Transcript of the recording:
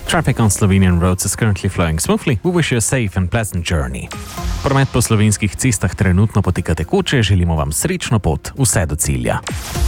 Traffic on Slovenian roads is currently flowing smoothly. We wish you a safe and pleasant journey. Promet po slovenskih cestah trenutno poteka tekoče, želimo vam srečno pot vse do cilja.